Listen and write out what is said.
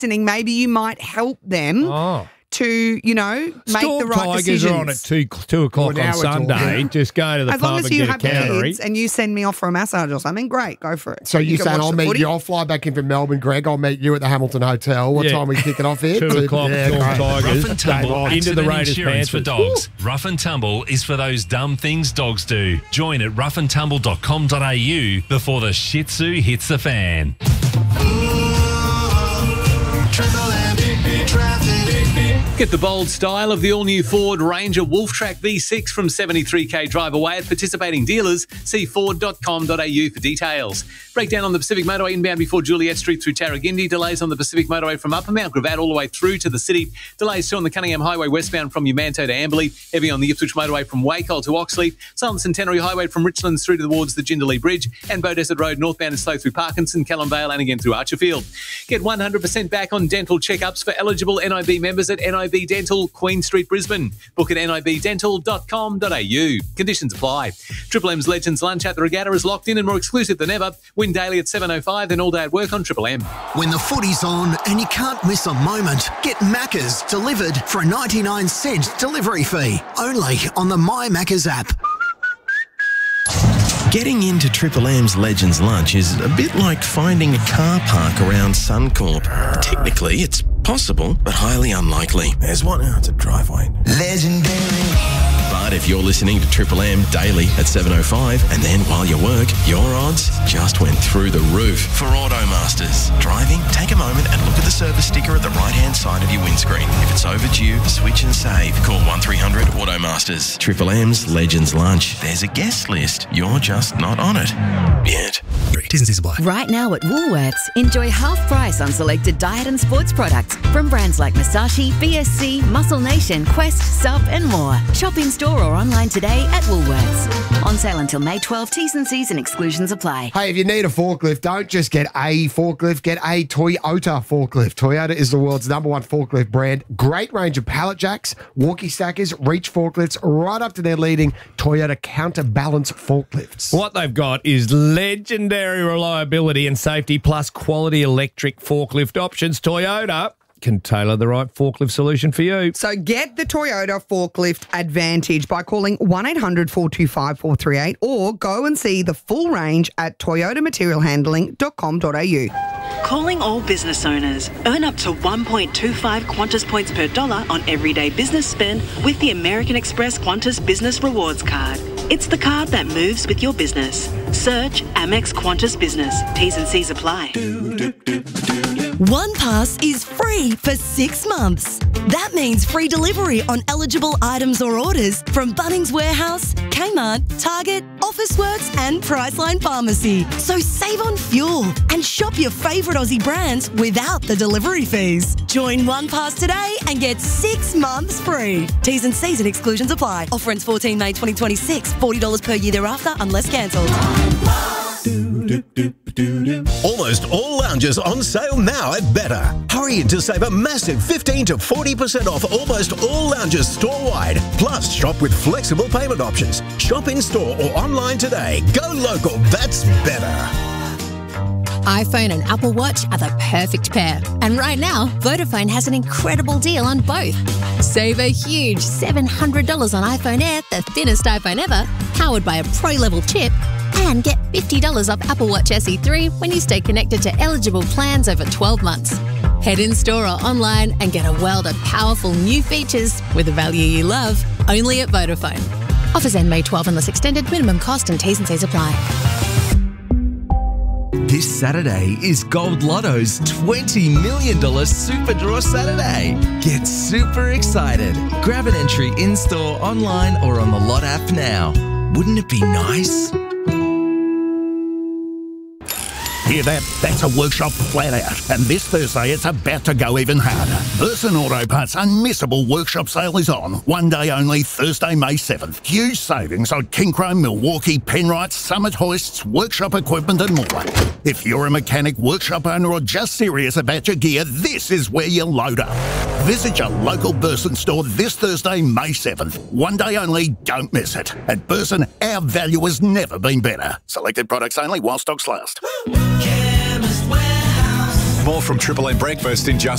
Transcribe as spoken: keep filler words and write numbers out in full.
captaining, maybe you might help them Oh. to, you know, make Storm the right Tigers decisions. are on at two, two o'clock Well, now on we're talking. Sunday. Just go to the As long pub as and you get a have counter. kids and you send me off for a massage or something, great, go for it. So you're can saying watch I'll the meet footy. you, I'll fly back in from Melbourne, Greg. I'll meet you at the Hamilton Hotel. What Yeah. time are we kicking off here? Two o'clock, Yeah, Storm great. Tigers. Rough and Tumble Into the accident Raiders insurance for Panthers. dogs. Rough and Tumble is for those dumb things dogs do. Join at rough and tumble dot com dot a u before the Shih Tzu hits the fan. Get the bold style of the all-new Ford Ranger Wolftrack V six from seventy-three k drive away at participating dealers. See ford dot com dot a u for details. Breakdown on the Pacific Motorway inbound before Juliet Street through Tarragindi. Delays on the Pacific Motorway from Upper Mount Gravatt all the way through to the city. Delays too on the Cunningham Highway westbound from Umanto to Amberley. Heavy on the Ipswich Motorway from Wacol to Oxley. Silent Centenary Highway from Richlands through towards the Jindalee Bridge. And Beaudesert Road northbound is slow through Parkinson, Callum Vale and again through Archerfield. Get one hundred percent back on dental checkups for eligible N I B members at N I B Dental, Queen Street, Brisbane. Book at n i b dental dot com dot a u. Conditions apply. Triple M's Legends Lunch at the Regatta is locked in and more exclusive than ever. Win daily at seven oh five, then all day at work on Triple M. When the footy's on and you can't miss a moment, get Macca's delivered for a ninety-nine cent delivery fee. Only on the My Macca's app. Getting into Triple M's Legends Lunch is a bit like finding a car park around Suncorp. Technically, it's possible, but highly unlikely. There's one out to driveway. Legendary. But if you're listening to Triple M daily at seven oh five, and then while you work, your odds just went through the roof. For Automasters, driving, take a moment and look at the service sticker at the right-hand side of your windscreen. If it's overdue, switch and save. Call one three hundred Automasters. Triple M's Legends Lunch. There's a guest list. You're just not on it yet. T's and C's apply. Right now at Woolworths, enjoy half price on selected diet and sports products from brands like Masashi, B S C, Muscle Nation, Quest, Sub and more. Shop in store or online today at Woolworths. On sale until May twelfth. T's and C's and exclusions apply. Hey, if you need a forklift, don't just get a forklift, get a Toyota forklift. Toyota is the world's number one forklift brand. Great range of pallet jacks, walkie stackers, reach forklifts, right up to their leading Toyota counterbalance forklifts. What they've got is legendary reliability and safety plus quality electric forklift options. Toyota can tailor the right forklift solution for you. So get the Toyota Forklift Advantage by calling one eight hundred four two five four three eight or go and see the full range at toyota material handling dot com dot a u. Calling all business owners. Earn up to one point two five Qantas points per dollar on everyday business spend with the American Express Qantas Business Rewards Card. It's the card that moves with your business. Search Amex Qantas Business. T's and C's apply. One Pass is free for six months. That means free delivery on eligible items or orders from Bunnings Warehouse, Kmart, Target, Officeworks and Priceline Pharmacy. So save on fuel and shop your favourite Aussie brands without the delivery fees. Join One Pass today and get six months free. T's and C's and exclusions apply. Offer ends fourteen May twenty twenty-six. forty dollars per year thereafter unless cancelled. Almost all lounges on sale now at Better. Hurry in to save a massive fifteen to forty percent off almost all lounges store-wide. Plus, shop with flexible payment options. Shop in-store or online today. Go local, that's Better. iPhone and Apple Watch are the perfect pair. And right now, Vodafone has an incredible deal on both. Save a huge seven hundred dollars on iPhone Air, the thinnest iPhone ever, powered by a pro-level chip, and get fifty dollars off Apple Watch S E three when you stay connected to eligible plans over twelve months. Head in-store or online and get a world of powerful new features with the value you love, only at Vodafone. Offers end May twelfth unless extended. Minimum cost and T's and C's apply. This Saturday is Gold Lotto's twenty million dollars Super Draw Saturday. Get super excited. Grab an entry in-store, online or on the Lot app now. Wouldn't it be nice? Hear that? That's a workshop flat out. And this Thursday, it's about to go even harder. Burson Auto Parts' unmissable workshop sale is on. One day only, Thursday, May seventh. Huge savings on King Chrome, Milwaukee, Penrites, Summit hoists, workshop equipment and more. If you're a mechanic, workshop owner or just serious about your gear, this is where you load up. Visit your local Burson store this Thursday, May seventh. One day only, don't miss it. At Burson, our value has never been better. Selected products only while stocks last. More from Triple M Breakfast in just